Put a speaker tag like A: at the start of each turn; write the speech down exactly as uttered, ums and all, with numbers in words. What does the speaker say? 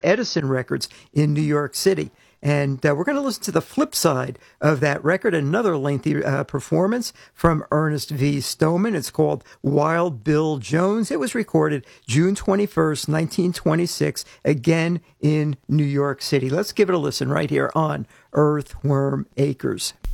A: Edison Records in New York City. And uh, we're going to listen to the flip side of that record, another lengthy uh, performance from Ernest V. Stoneman. It's called Wild Bill Jones. It was recorded June twenty-first, nineteen twenty-six, again in New York City. Let's give it a listen right here on Earthworm Acres.